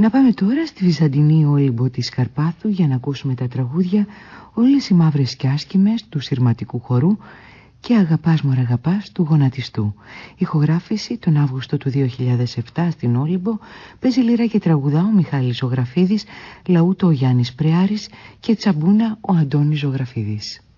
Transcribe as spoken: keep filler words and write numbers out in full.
Να πάμε τώρα στη Βυζαντινή Όλυμπο της Καρπάθου για να ακούσουμε τα τραγούδια «Όλες οι μαύρες κι άσχημες» του Συρματικού Χορού και «Αγαπάς μωρ αγαπάς» του Γονατιστού. Ηχογράφηση τον Αύγουστο του δύο χιλιάδες επτά στην Όλυμπο. Παίζει λίρα και τραγουδά ο Μιχάλης Ζωγραφίδης, λαούτο ο Γιάννης Πρεάρης και τσαμπούνα ο Αντώνης Ζωγραφίδης.